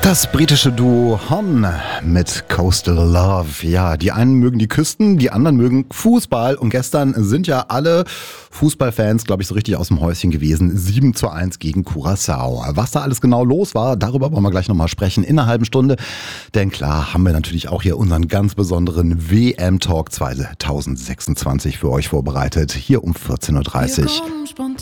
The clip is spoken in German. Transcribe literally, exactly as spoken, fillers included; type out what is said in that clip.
Das britische Duo Hon mit Coastal Love. Ja, die einen mögen die Küsten, die anderen mögen Fußball. Und gestern sind ja alle Fußballfans, glaube ich, so richtig aus dem Häuschen gewesen. sieben zu eins gegen Curaçao. Was da alles genau los war, darüber wollen wir gleich nochmal sprechen in einer halben Stunde. Denn klar haben wir natürlich auch hier unseren ganz besonderen W M-Talk zwanzig sechsundzwanzig für euch vorbereitet. Hier um vierzehn Uhr dreißig.